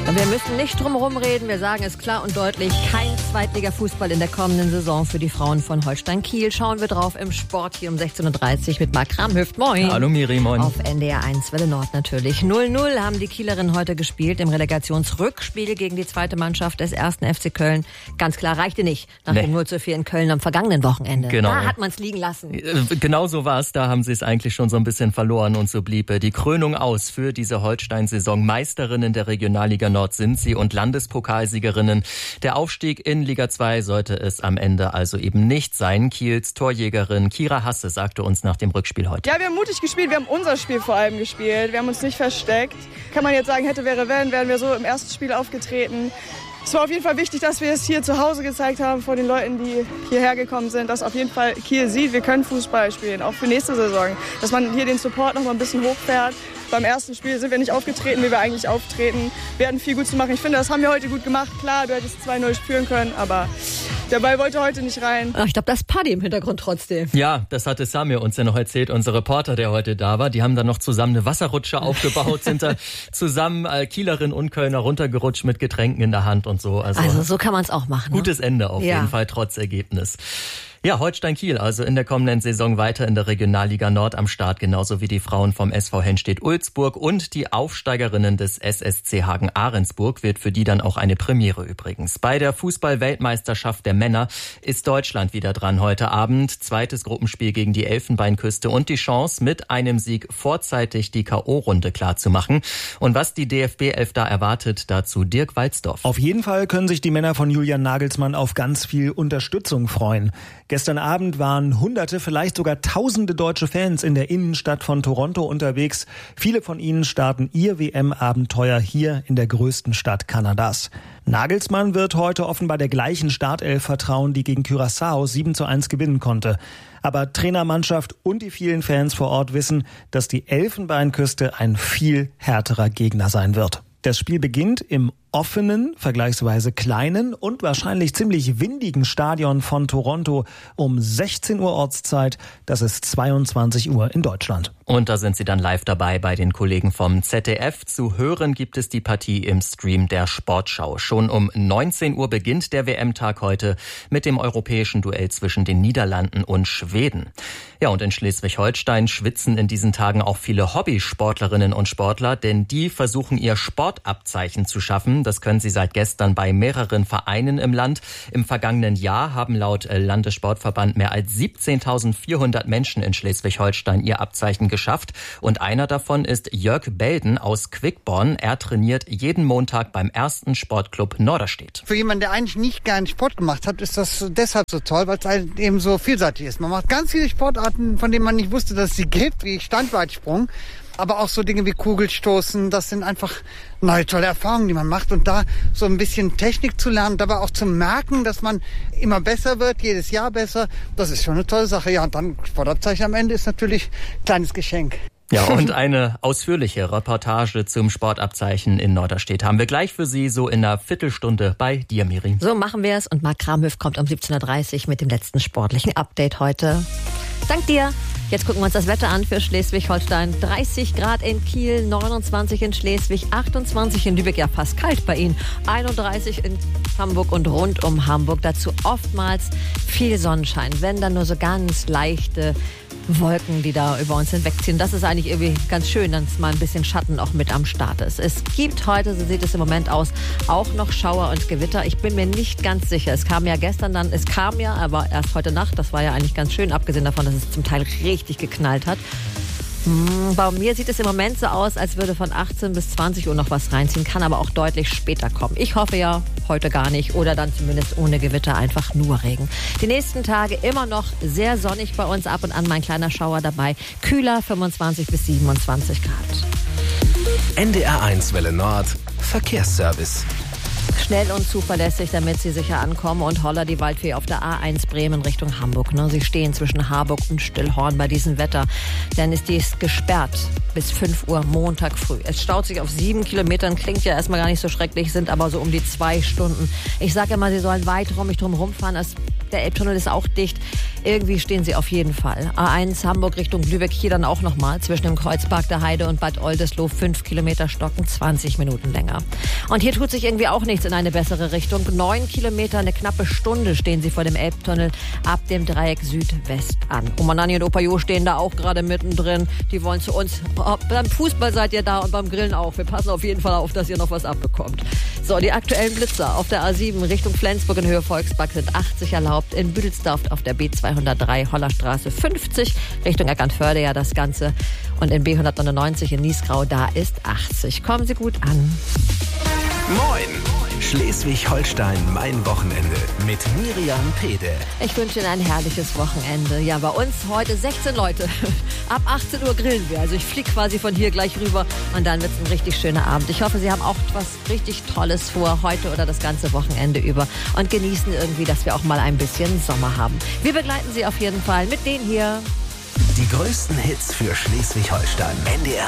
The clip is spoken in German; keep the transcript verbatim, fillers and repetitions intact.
Wir müssen nicht drum herum reden, wir sagen es klar und deutlich, kein Zweitliga-Fußball in der kommenden Saison für die Frauen von Holstein Kiel. Schauen wir drauf im Sport hier um sechzehn Uhr dreißig mit Marc Kramhüft. Moin. Hallo Miri, moin. Auf N D R eins Welle Nord natürlich. null null haben die Kielerinnen heute gespielt im Relegationsrückspiel gegen die zweite Mannschaft des ersten F C Köln. Ganz klar, reichte nicht nach nee. dem null zu vier in Köln am vergangenen Wochenende. Genau. Da hat man es liegen lassen. Genau so war es, da haben sie es eigentlich schon so ein bisschen verloren und so blieb die Krönung aus für diese Holstein-Saison. Meisterinnen der Regionalliga Nord sind sie und Landespokalsiegerinnen. Der Aufstieg in Liga zwei sollte es am Ende also eben nicht sein. Kiels Torjägerin Kira Hasse sagte uns nach dem Rückspiel heute. Ja, wir haben mutig gespielt, wir haben unser Spiel vor allem gespielt. Wir haben uns nicht versteckt. Kann man jetzt sagen, hätte, wäre, wenn, wären wir so im ersten Spiel aufgetreten. Es war auf jeden Fall wichtig, dass wir es hier zu Hause gezeigt haben vor den Leuten, die hierher gekommen sind, dass auf jeden Fall Kiel sieht, wir können Fußball spielen, auch für nächste Saison. Dass man hier den Support noch mal ein bisschen hochfährt. Beim ersten Spiel sind wir nicht aufgetreten, wie wir eigentlich auftreten. Wir hatten viel gut zu machen. Ich finde, das haben wir heute gut gemacht. Klar, du hättest zwei null führen können, aber der Ball wollte heute nicht rein. Ach, ich glaube, das Party im Hintergrund trotzdem. Ja, das hatte Samir uns ja noch erzählt, unser Reporter, der heute da war. Die haben dann noch zusammen eine Wasserrutsche aufgebaut, sind da zusammen äh, Kielerin und Kölner runtergerutscht mit Getränken in der Hand und so. Also, also so kann man es auch machen. Gutes ne? Ende auf ja. jeden Fall, trotz Ergebnis. Ja, Holstein Kiel, also in der kommenden Saison weiter in der Regionalliga Nord am Start, genauso wie die Frauen vom S V Henstedt-Ulzburg und die Aufsteigerinnen des S S C Hagen-Ahrensburg, wird für die dann auch eine Premiere übrigens. Bei der Fußball-Weltmeisterschaft der Männer ist Deutschland wieder dran heute Abend. Zweites Gruppenspiel gegen die Elfenbeinküste und die Chance, mit einem Sieg vorzeitig die K O-Runde klarzumachen. Und was die D F B elf da erwartet, dazu Dirk Walzdorf. Auf jeden Fall können sich die Männer von Julian Nagelsmann auf ganz viel Unterstützung freuen. Gestern Abend waren Hunderte, vielleicht sogar Tausende deutsche Fans in der Innenstadt von Toronto unterwegs. Viele von ihnen starten ihr W M-Abenteuer hier in der größten Stadt Kanadas. Nagelsmann wird heute offenbar der gleichen Startelf vertrauen, die gegen Curaçao sieben zu eins gewinnen konnte. Aber Trainermannschaft und die vielen Fans vor Ort wissen, dass die Elfenbeinküste ein viel härterer Gegner sein wird. Das Spiel beginnt im offenen, vergleichsweise kleinen und wahrscheinlich ziemlich windigen Stadion von Toronto um sechzehn Uhr Ortszeit. Das ist zweiundzwanzig Uhr in Deutschland. Und da sind Sie dann live dabei bei den Kollegen vom Z D F. Zu hören gibt es die Partie im Stream der Sportschau. Schon um neunzehn Uhr beginnt der W M-Tag heute mit dem europäischen Duell zwischen den Niederlanden und Schweden. Ja, und in Schleswig-Holstein schwitzen in diesen Tagen auch viele Hobbysportlerinnen und Sportler, denn die versuchen ihr Sportabzeichen zu schaffen. Das können sie seit gestern bei mehreren Vereinen im Land. Im vergangenen Jahr haben laut Landessportverband mehr als siebzehntausendvierhundert Menschen in Schleswig-Holstein ihr Abzeichen geschafft. Und einer davon ist Jörg Belden aus Quickborn. Er trainiert jeden Montag beim ersten Sportclub Norderstedt. Für jemanden, der eigentlich nicht gern Sport gemacht hat, ist das deshalb so toll, weil es eben so vielseitig ist. Man macht ganz viele Sportarten, von denen man nicht wusste, dass es sie gibt, wie Standweitsprung. Aber auch so Dinge wie Kugelstoßen, das sind einfach neue tolle Erfahrungen, die man macht. Und da so ein bisschen Technik zu lernen, dabei auch zu merken, dass man immer besser wird, jedes Jahr besser, das ist schon eine tolle Sache. Ja, und dann Sportabzeichen am Ende ist natürlich ein kleines Geschenk. Ja, und eine ausführliche Reportage zum Sportabzeichen in Norderstedt haben wir gleich für Sie, so in einer Viertelstunde bei dir, Miri. So machen wir es und Marc Kramhüft kommt um siebzehn Uhr dreißig mit dem letzten sportlichen Update heute. Dank dir. Jetzt gucken wir uns das Wetter an für Schleswig-Holstein. dreißig Grad in Kiel, neunundzwanzig in Schleswig, achtundzwanzig in Lübeck, ja fast kalt bei Ihnen, einunddreißig in Hamburg und rund um Hamburg. Dazu oftmals viel Sonnenschein, wenn dann nur so ganz leichte Wolken, die da über uns hinwegziehen. Das ist eigentlich irgendwie ganz schön, dass mal ein bisschen Schatten auch mit am Start ist. Es gibt heute, so sieht es im Moment aus, auch noch Schauer und Gewitter. Ich bin mir nicht ganz sicher. Es kam ja gestern dann, es kam ja, aber erst heute Nacht. Das war ja eigentlich ganz schön, abgesehen davon, dass es zum Teil richtig geknallt hat. Bei mir sieht es im Moment so aus, als würde von achtzehn bis zwanzig Uhr noch was reinziehen, kann aber auch deutlich später kommen. Ich hoffe ja heute gar nicht oder dann zumindest ohne Gewitter, einfach nur Regen. Die nächsten Tage immer noch sehr sonnig bei uns, ab und an mein kleiner Schauer dabei. Kühler fünfundzwanzig bis siebenundzwanzig Grad. N D R eins Welle Nord, Verkehrsservice. Schnell und zuverlässig, damit Sie sicher ankommen. Und holla die Waldfee auf der A eins Bremen Richtung Hamburg. Ne? Sie stehen zwischen Harburg und Stillhorn bei diesem Wetter. Denn ist dies gesperrt bis fünf Uhr Montag früh. Es staut sich auf sieben Kilometern. Klingt ja erstmal gar nicht so schrecklich, sind aber so um die zwei Stunden. Ich sage immer, Sie sollen weiträumig drum rumfahren. Es Der Elbtunnel ist auch dicht. Irgendwie stehen sie auf jeden Fall. A eins Hamburg Richtung Lübeck, hier dann auch nochmal zwischen dem Kreuzpark der Heide und Bad Oldesloe. Fünf Kilometer Stocken, zwanzig Minuten länger. Und hier tut sich irgendwie auch nichts in eine bessere Richtung. Neun Kilometer, eine knappe Stunde stehen sie vor dem Elbtunnel ab dem Dreieck Südwest an. Oma Nanni und Opa Jo stehen da auch gerade mittendrin. Die wollen zu uns. Oh, beim Fußball seid ihr da und beim Grillen auch. Wir passen auf jeden Fall auf, dass ihr noch was abbekommt. So, die aktuellen Blitzer auf der A sieben Richtung Flensburg in Höhe Volkspark sind achtzig erlaubt. In Büdelsdorf auf der B zweihundertdrei Hollerstraße fünfzig. Richtung Eckernförde ja das Ganze. Und in B hundertneunundneunzig in Niesgrau, da ist achtzig. Kommen Sie gut an. Moin! Schleswig-Holstein, mein Wochenende mit Miriam Pede. Ich wünsche Ihnen ein herrliches Wochenende. Ja, bei uns heute sechzehn Leute. Ab achtzehn Uhr grillen wir. Also ich fliege quasi von hier gleich rüber und dann wird es ein richtig schöner Abend. Ich hoffe, Sie haben auch was richtig Tolles vor heute oder das ganze Wochenende über und genießen irgendwie, dass wir auch mal ein bisschen Sommer haben. Wir begleiten Sie auf jeden Fall mit denen hier. Die größten Hits für Schleswig-Holstein. N D R